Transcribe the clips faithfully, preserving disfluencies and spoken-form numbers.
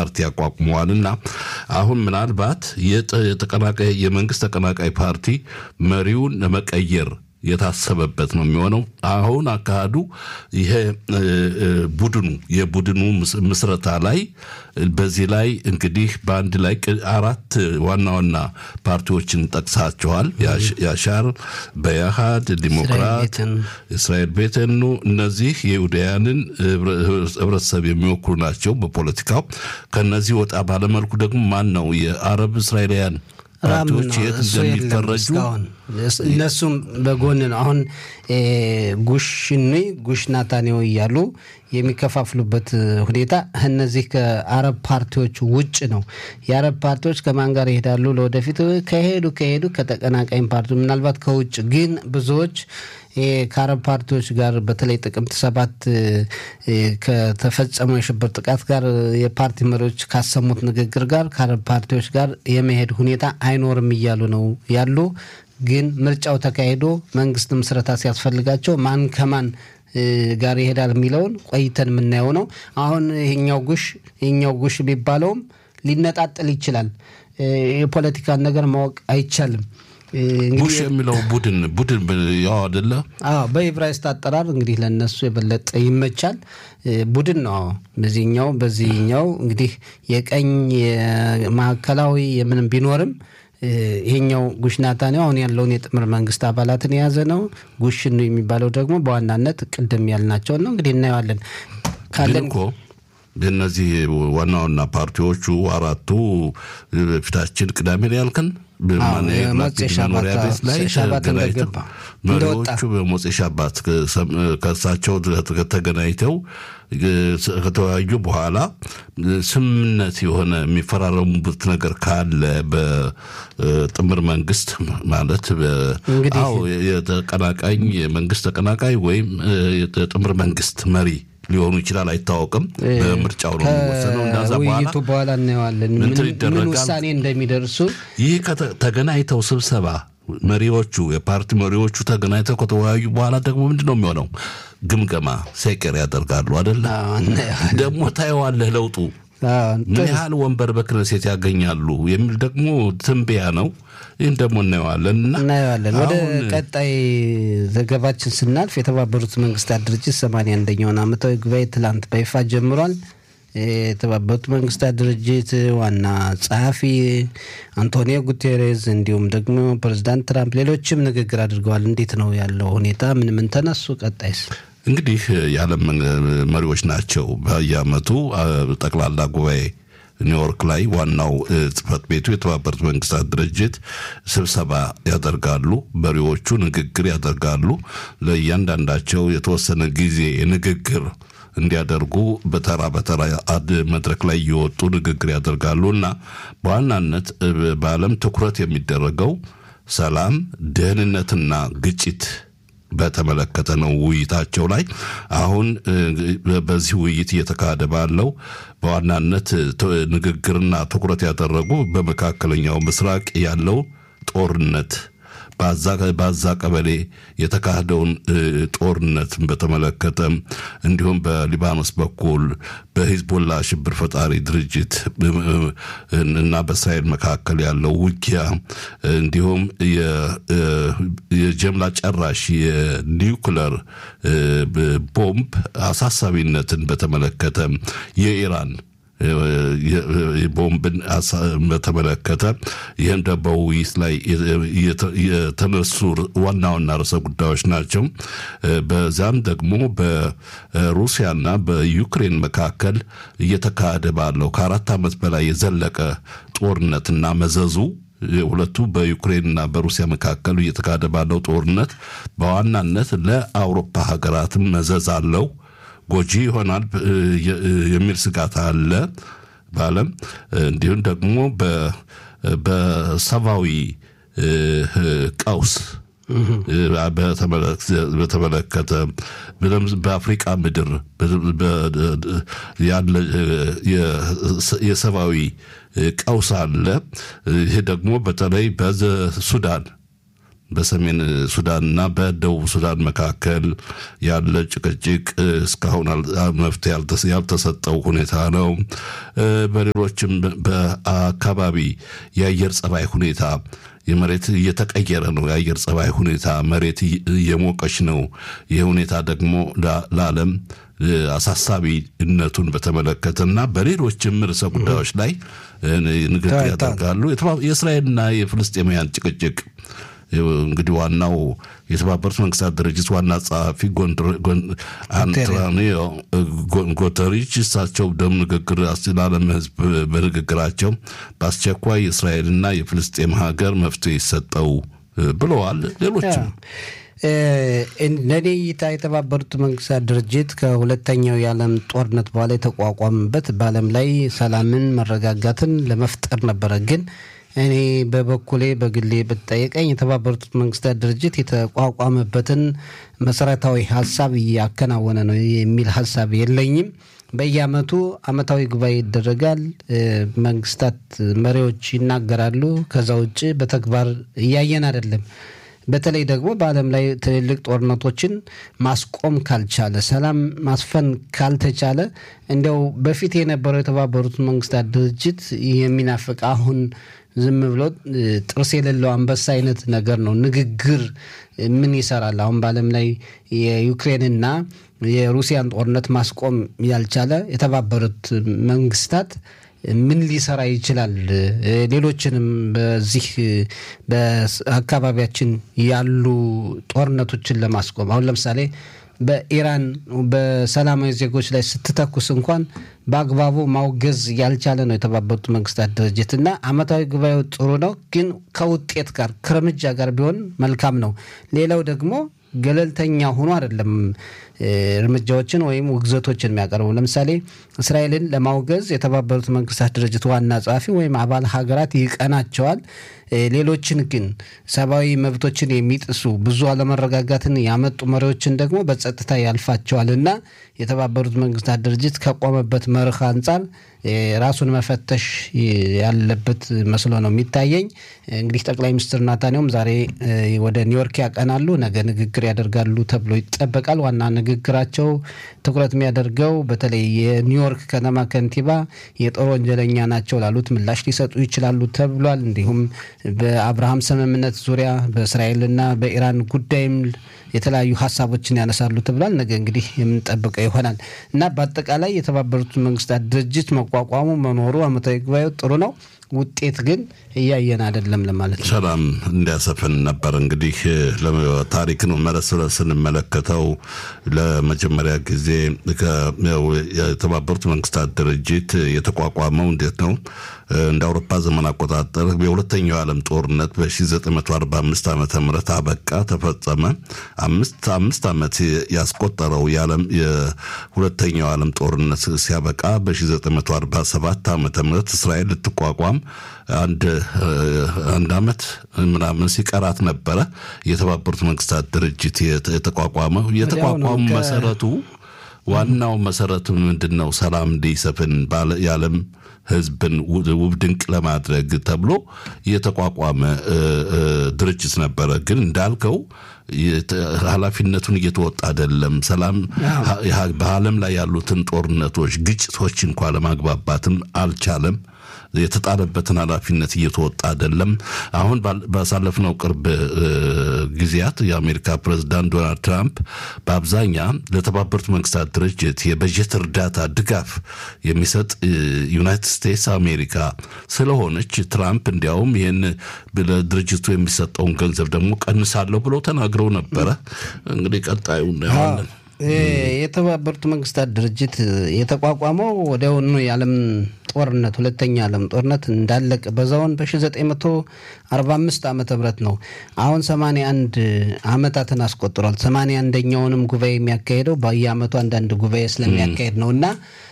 ፓርቲ ያቋቁመዋልና አሁን ምናልባት የተቀናቃይ የመንግስት ተቀናቃይ ፓርቲ መሪውን ለመቀየር የታሰበበት ነው የሚሆነው። አሁን አካሄዱ ይሄ ቡድኑ የቡድኑ ምስረታ ላይ በዚህ ላይ እንግዲህ በአንድ ላይ አራት ዋና ዋና ፓርቲዎችን ጠቅሳቸዋል። ያሻር፣ በያሃድ፣ ዲሞክራት፣ እስራኤል ቤተኑ እነዚህ የይሁዳውያንን ህብረተሰብ የሚወክሉ ናቸው በፖለቲካው። ከነዚህ ወጣ ባለመልኩ ደግሞ ማን ነው የአረብ እስራኤላውያን ፓርቲዎች የት እንደሚፈረጁ እነሱም በጎን ነው። አሁን ጉሽኒ ጉሽ ናታንያሁ እያሉ የሚከፋፍሉበት ሁኔታ እነዚህ ከአረብ ፓርቲዎች ውጭ ነው። የአረብ ፓርቲዎች ከማን ጋር ይሄዳሉ? ለወደፊት ከሄዱ ከሄዱ ከተቀናቃኝ ፓርቲ ምናልባት ከውጭ ግን ብዙዎች ከአረብ ፓርቲዎች ጋር በተለይ ጥቅምት ሰባት ከተፈጸመው የሽብር ጥቃት ጋር የፓርቲ መሪዎች ካሰሙት ንግግር ጋር ከአረብ ፓርቲዎች ጋር የመሄድ ሁኔታ አይኖርም እያሉ ነው ያሉ። ግን ምርጫው ተካሂዶ መንግስት ምስረታ ሲያስፈልጋቸው ማን ከማን ጋር ይሄዳል የሚለውን ቆይተን የምናየው ነው። አሁን ይሄኛው ጉሽ ይሄኛው ጉሽ ቢባለውም ሊነጣጥል ይችላል። የፖለቲካን ነገር ማወቅ አይቻልም። ጉሽ የሚለው ቡድን ቡድን ያው አይደለ? አዎ በዕብራይስጥ አጠራር እንግዲህ ለነሱ የበለጠ ይመቻል። ቡድን ነው። በዚህኛው በዚህኛው እንግዲህ የቀኝ የማዕከላዊ የምንም ቢኖርም ይሄኛው ጉሽ ናታንያሁ አሁን ያለውን የጥምር መንግስት አባላትን የያዘ ነው። ጉሽ ነው የሚባለው ደግሞ በዋናነት ቅድም ያልናቸው ነው። እንግዲህ እናየዋለን ካለን እኮ በእነዚህ ዋና ዋና ፓርቲዎቹ አራቱ ፊታችን ቅዳሜ ላይ ያልከን በመኖሪያ ቤት ላይ ተገናኝተው መሪዎቹ በሞፄ ሻባት ከእሳቸው ተገናኝተው ከተወያዩ በኋላ ስምምነት የሆነ የሚፈራረሙበት ነገር ካለ በጥምር መንግስት ማለት አዎ የተቀናቃኝ የመንግስት ተቀናቃይ ወይም የጥምር መንግስት መሪ ሊሆኑ ይችላል፣ አይታወቅም። በምርጫው ነው የሚወሰነው። እንዳዛ በኋላ በኋላ እናየዋለን ምን ውሳኔ እንደሚደርሱ። ይህ ተገናኝተው ስብሰባ መሪዎቹ የፓርቲ መሪዎቹ ተገናኝተው ከተወያዩ በኋላ ደግሞ ምንድነው የሚሆነው? ግምገማ ሴቀር ያደርጋሉ አይደል? ደግሞ ታየዋለህ ለውጡ ምን ያህል ወንበር በክነሴት ያገኛሉ የሚል ደግሞ ትንበያ ነው። ይህን ደግሞ እናየዋለን እናየዋለን። ወደ ቀጣይ ዘገባችን ስናልፍ የተባበሩት መንግስታት ድርጅት ሰማንያ አንደኛውን ዓመታዊ ጉባኤ ትላንት በይፋ ጀምሯል። የተባበሩት መንግስታት ድርጅት ዋና ጸሐፊ አንቶኒዮ ጉቴሬዝ እንዲሁም ደግሞ ፕሬዝዳንት ትራምፕ ሌሎችም ንግግር አድርገዋል። እንዴት ነው ያለው ሁኔታ? ምን ምን ተነሱ? ቀጣይስ? እንግዲህ የዓለም መሪዎች ናቸው በየዓመቱ ጠቅላላ ጉባኤ ኒውዮርክ ላይ ዋናው ጽፈት ቤቱ የተባበሩት መንግስታት ድርጅት ስብሰባ ያደርጋሉ። መሪዎቹ ንግግር ያደርጋሉ። ለእያንዳንዳቸው የተወሰነ ጊዜ ንግግር እንዲያደርጉ በተራ በተራ አድ መድረክ ላይ እየወጡ ንግግር ያደርጋሉና በዋናነት በዓለም ትኩረት የሚደረገው ሰላም፣ ደህንነትና ግጭት በተመለከተ ነው ውይይታቸው ላይ። አሁን በዚህ ውይይት እየተካሄደ ባለው በዋናነት ንግግርና ትኩረት ያደረጉ በመካከለኛው ምስራቅ ያለው ጦርነት ባዛ ቀበሌ የተካሄደውን ጦርነት በተመለከተ እንዲሁም በሊባኖስ በኩል በሂዝቦላ ሽብር ፈጣሪ ድርጅት እና በእስራኤል መካከል ያለው ውጊያ እንዲሁም የጀምላ ጨራሽ የኒውክለር ቦምብ አሳሳቢነትን በተመለከተ የኢራን ቦምብን በተመለከተ ይህን በውይይት ላይ የተነሱ ዋና ዋና ርዕሰ ጉዳዮች ናቸው። በዛም ደግሞ በሩሲያና በዩክሬን መካከል እየተካሄደ ባለው ከአራት ዓመት በላይ የዘለቀ ጦርነትና መዘዙ ሁለቱ በዩክሬንና በሩሲያ መካከል እየተካሄደ ባለው ጦርነት በዋናነት ለአውሮፓ ሀገራትም መዘዝ አለው፣ ጎጂ ይሆናል የሚል ስጋት አለ በዓለም። እንዲሁም ደግሞ በሰብአዊ ቀውስ በተመለከተ በአፍሪካ ምድር ያለ የሰብአዊ ቀውስ አለ። ይህ ደግሞ በተለይ በሱዳን በሰሜን ሱዳንና በደቡብ ሱዳን መካከል ያለ ጭቅጭቅ እስካሁን መፍትሄ ያልተሰጠው ሁኔታ ነው። በሌሎችም በአካባቢ የአየር ጸባይ ሁኔታ የመሬት እየተቀየረ ነው። የአየር ጸባይ ሁኔታ መሬት እየሞቀች ነው። ይህ ሁኔታ ደግሞ ለዓለም አሳሳቢነቱን በተመለከተና በሌሎችም ርዕሰ ጉዳዮች ላይ ንግግር ያደርጋሉ። የእስራኤልና የፍልስጤማውያን ጭቅጭቅ እንግዲህ ዋናው የተባበሩት መንግስታት ድርጅት ዋና ጸሐፊ አንቶኒዮ ጉተሬሽ እሳቸው ደም ንግግር ለዓለም ሕዝብ በንግግራቸው በአስቸኳይ የእስራኤልና የፍልስጤም ሀገር መፍትሄ ይሰጠው ብለዋል። ሌሎችም ለኔ እይታ የተባበሩት መንግስታት ድርጅት ከሁለተኛው የዓለም ጦርነት በኋላ የተቋቋመበት በዓለም ላይ ሰላምን መረጋጋትን ለመፍጠር ነበረ። ግን እኔ በበኩሌ በግሌ ብትጠይቀኝ የተባበሩት መንግስታት ድርጅት የተቋቋመበትን መሰረታዊ ሀሳብ እያከናወነ ነው የሚል ሀሳብ የለኝም። በየአመቱ አመታዊ ጉባኤ ይደረጋል። መንግስታት መሪዎች ይናገራሉ። ከዛ ውጭ በተግባር እያየን አይደለም። በተለይ ደግሞ በዓለም ላይ ትልልቅ ጦርነቶችን ማስቆም ካልቻለ ሰላም ማስፈን ካልተቻለ እንዲያው በፊት የነበረው የተባበሩት መንግስታት ድርጅት የሚናፍቅ አሁን ዝም ብሎ ጥርስ የሌለው አንበሳ አይነት ነገር ነው። ንግግር ምን ይሰራል? አሁን በዓለም ላይ የዩክሬንና የሩሲያን ጦርነት ማስቆም ያልቻለ የተባበሩት መንግስታት ምን ሊሰራ ይችላል? ሌሎችንም በዚህ በአካባቢያችን ያሉ ጦርነቶችን ለማስቆም አሁን ለምሳሌ በኢራን በሰላማዊ ዜጎች ላይ ስትተኩስ እንኳን በአግባቡ ማውገዝ ያልቻለ ነው የተባበሩት መንግስታት ድርጅት እና አመታዊ ጉባኤው ጥሩ ነው፣ ግን ከውጤት ጋር ከእርምጃ ጋር ቢሆን መልካም ነው። ሌላው ደግሞ ገለልተኛ ሆኖ አይደለም እርምጃዎችን ወይም ውግዘቶችን የሚያቀርቡ። ለምሳሌ እስራኤልን ለማውገዝ የተባበሩት መንግስታት ድርጅት ዋና ጸሐፊ ወይም አባል ሀገራት ይቀናቸዋል። ሌሎችን ግን ሰብአዊ መብቶችን የሚጥሱ ብዙ አለመረጋጋትን ያመጡ መሪዎችን ደግሞ በጸጥታ ያልፋቸዋልና የተባበሩት መንግስታት ድርጅት ከቆመበት መርህ አንጻር ራሱን መፈተሽ ያለበት መስሎ ነው የሚታየኝ። እንግዲህ ጠቅላይ ሚኒስትር ናታንያሁም ዛሬ ወደ ኒውዮርክ ያቀናሉ፣ ነገ ንግግር ያደርጋሉ ተብሎ ይጠበቃል። ዋና ንግግራቸው ትኩረት የሚያደርገው በተለይ የኒውዮርክ ከተማ ከንቲባ የጦር ወንጀለኛ ናቸው ላሉት ምላሽ ሊሰጡ ይችላሉ ተብሏል። እንዲሁም በአብርሃም ስምምነት ዙሪያ በእስራኤልና በኢራን ጉዳይም የተለያዩ ሀሳቦችን ያነሳሉ ተብሏል። ነገ እንግዲህ የምንጠብቀው ይሆናል እና በአጠቃላይ የተባበሩት መንግስታት ድርጅት መቋቋሙ መኖሩ አመታዊ ጉባኤው ጥሩ ነው። ውጤት ግን እያየን አይደለም ለማለት ነው። ሰላም እንዲያሰፍን ነበር እንግዲህ ለታሪክን መለስ ስንመለከተው ለመጀመሪያ ጊዜ የተባበሩት መንግስታት ድርጅት የተቋቋመው እንዴት ነው? እንደ አውሮፓ ዘመን አቆጣጠር በሁለተኛው ዓለም ጦርነት በ1945 ዓመተ ምህረት አበቃ ተፈጸመ። አምስት አምስት ዓመት ያስቆጠረው የዓለም የሁለተኛው ዓለም ጦርነት ሲያበቃ በ1947 ዓመተ ምህረት እስራኤል ልትቋቋም አንድ አንድ ዓመት ምናምን ሲቀራት ነበረ የተባበሩት መንግስታት ድርጅት የተቋቋመው። የተቋቋመው መሰረቱ ዋናው መሰረቱ ምንድነው? ሰላም እንዲሰፍን የዓለም ህዝብን ውብ ድንቅ ለማድረግ ተብሎ የተቋቋመ ድርጅት ነበረ። ግን እንዳልከው ኃላፊነቱን እየተወጣ አይደለም። ሰላም በዓለም ላይ ያሉትን ጦርነቶች፣ ግጭቶች እንኳን ለማግባባትም አልቻለም። የተጣለበትን ኃላፊነት እየተወጣ አይደለም። አሁን ባሳለፍነው ቅርብ ጊዜያት የአሜሪካ ፕሬዝዳንት ዶናልድ ትራምፕ በአብዛኛ ለተባበሩት መንግስታት ድርጅት የበጀት እርዳታ ድጋፍ የሚሰጥ ዩናይትድ ስቴትስ አሜሪካ ስለሆነች ትራምፕ እንዲያውም ይህን ለድርጅቱ የሚሰጠውን ገንዘብ ደግሞ ቀንሳለሁ ብለው ተናግረው ነበረ። እንግዲህ ቀጣዩ እናያለን። የተባበሩት መንግስታት ድርጅት የተቋቋመው ወዲያውኑ የዓለም ጦርነት ሁለተኛ ዓለም ጦርነት እንዳለቀ በዛውን በ1945 ዓመተ ምህረት ነው። አሁን ሰማንያ አንድ አመታትን አስቆጥሯል። ሰማንያ አንደኛውንም ጉባኤ የሚያካሄደው በየአመቱ አንዳንድ ጉባኤ ስለሚያካሄድ ነውና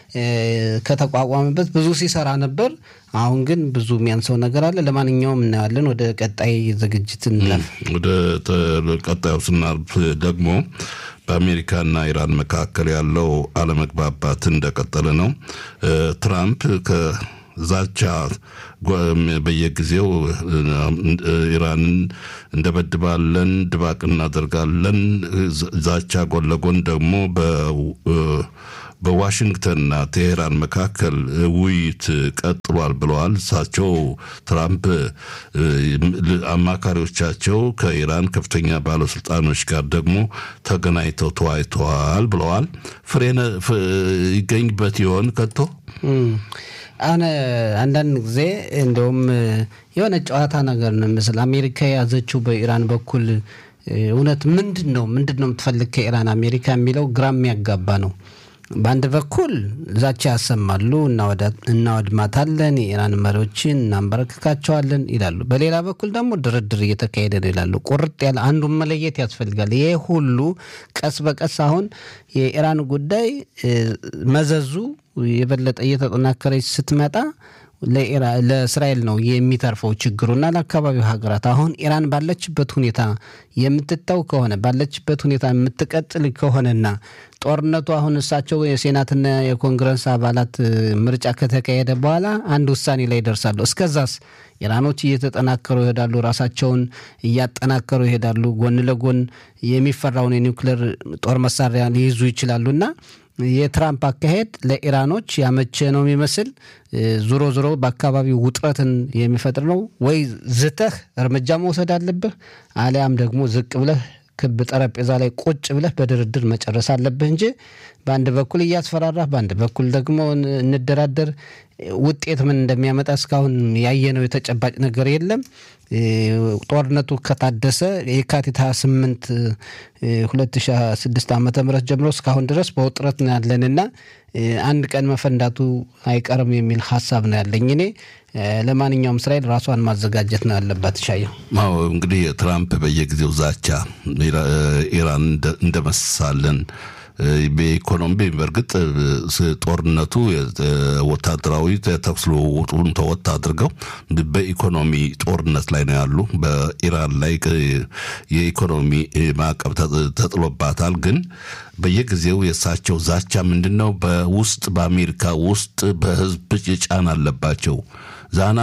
ከተቋቋመበት ብዙ ሲሰራ ነበር። አሁን ግን ብዙ የሚያንሰው ነገር አለ። ለማንኛውም እናያለን። ወደ ቀጣይ ዝግጅት እንላለን። ወደ ቀጣዩ ስናልፍ ደግሞ በአሜሪካና ኢራን መካከል ያለው አለመግባባት እንደቀጠለ ነው። ትራምፕ ዛቻ በየጊዜው ኢራንን እንደበድባለን ድባቅ እናደርጋለን ዛቻ ጎን ለጎን ደግሞ በ በዋሽንግተንና ቴሄራን መካከል ውይይት ቀጥሏል ብለዋል እሳቸው ትራምፕ አማካሪዎቻቸው ከኢራን ከፍተኛ ባለስልጣኖች ጋር ደግሞ ተገናኝተው ተወያይተዋል ብለዋል ፍሬነ ይገኝበት ይሆን ከቶ አነ አንዳንድ ጊዜ እንደውም የሆነ ጨዋታ ነገር ነው ምስል አሜሪካ ያዘችው በኢራን በኩል እውነት ምንድነው ምንድነው የምትፈልግ ከኢራን አሜሪካ የሚለው ግራም ያጋባ ነው በአንድ በኩል ዛቻ ያሰማሉ እና ወደ እና ወድማታለን የኢራን መሪዎችን እናንበረክካቸዋለን ይላሉ በሌላ በኩል ደግሞ ድርድር እየተካሄደ ነው ይላሉ ቁርጥ ያለ አንዱን መለየት ያስፈልጋል ይሄ ሁሉ ቀስ በቀስ አሁን የኢራን ጉዳይ መዘዙ የበለጠ እየተጠናከረች ስትመጣ ለእስራኤል ነው የሚተርፈው ችግሩና ለአካባቢው ሀገራት አሁን ኢራን ባለችበት ሁኔታ የምትተው ከሆነ ባለችበት ሁኔታ የምትቀጥል ከሆነና ጦርነቱ አሁን እሳቸው የሴናትና የኮንግረስ አባላት ምርጫ ከተካሄደ በኋላ አንድ ውሳኔ ላይ ይደርሳሉ እስከዛስ ኢራኖች እየተጠናከሩ ይሄዳሉ ራሳቸውን እያጠናከሩ ይሄዳሉ ጎን ለጎን የሚፈራውን የኒውክሌር ጦር መሳሪያ ሊይዙ ይችላሉና የትራምፕ አካሄድ ለኢራኖች ያመቸ ነው የሚመስል ዙሮ ዙሮ በአካባቢው ውጥረትን የሚፈጥር ነው ወይ ዝተህ እርምጃ መውሰድ አለብህ አሊያም ደግሞ ዝቅ ብለህ ክብ ጠረጴዛ ላይ ቁጭ ብለህ በድርድር መጨረስ አለብህ እንጂ በአንድ በኩል እያስፈራራህ በአንድ በኩል ደግሞ እንደራደር ውጤት ምን እንደሚያመጣ እስካሁን ያየነው የተጨባጭ ነገር የለም ጦርነቱ ከታደሰ የካቲት ሃያ ስምንት ሁለት ሺህ ስድስት ዓመተ ምህረት ጀምሮ እስካሁን ድረስ በውጥረት ነው ያለንና አንድ ቀን መፈንዳቱ አይቀርም የሚል ሐሳብ ነው ያለኝ እኔ ለማንኛውም እስራኤል ራሷን ማዘጋጀት ነው ያለባት ሻየው አዎ እንግዲህ ትራምፕ በየጊዜው ዛቻ ኢራን እንደመሳለን በኢኮኖሚ በርግጥ ጦርነቱ ወታደራዊ ተኩስ ልውውጡን ተወት አድርገው በኢኮኖሚ ጦርነት ላይ ነው ያሉ በኢራን ላይ የኢኮኖሚ ማዕቀብ ተጥሎባታል ግን በየጊዜው የሳቸው ዛቻ ምንድነው በውስጥ በአሜሪካ ውስጥ በህዝብ ጫና አለባቸው ዛና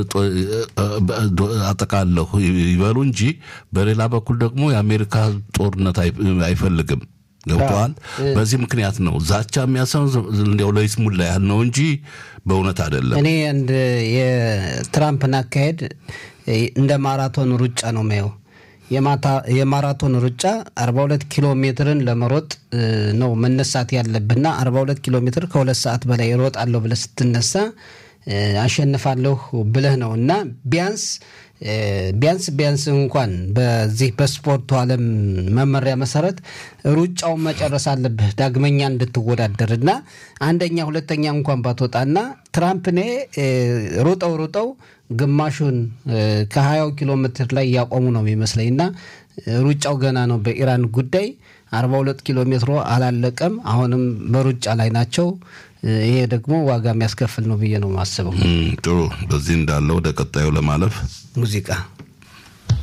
አጠቃለሁ ይበሉ እንጂ በሌላ በኩል ደግሞ የአሜሪካ ጦርነት አይፈልግም ገብቷል በዚህ ምክንያት ነው ዛቻ የሚያሰው እንደው ለይስሙላ ያህል ነው እንጂ በእውነት አይደለም እኔ እንደ የትራምፕን አካሄድ እንደ ማራቶን ሩጫ ነው ማየው የማታ የማራቶን ሩጫ አርባ ሁለት ኪሎ ሜትርን ለመሮጥ ነው መነሳት ያለብና አርባ ሁለት ኪሎ ሜትር ከሁለት ሰዓት በላይ እሮጣለሁ ብለህ ስትነሳ አሸንፋለሁ ብለህ ነውና ቢያንስ ቢያንስ ቢያንስ እንኳን በዚህ በስፖርቱ ዓለም መመሪያ መሰረት ሩጫው መጨረስ አለብህ ዳግመኛ እንድትወዳደርና አንደኛ ሁለተኛ እንኳን ባትወጣና ትራምፕ ነ ሩጠው ሩጠው ግማሹን ከ20 ኪሎ ሜትር ላይ ያቆሙ ነው የሚመስለኝና ሩጫው ገና ነው በኢራን ጉዳይ አርባ ሁለት ኪሎ ሜትር አላለቀም አሁንም በሩጫ ላይ ናቸው ይሄ ደግሞ ዋጋ የሚያስከፍል ነው ብዬ ነው ማስበው ጥሩ በዚህ እንዳለው ወደ ቀጣዩ ለማለፍ ሙዚቃ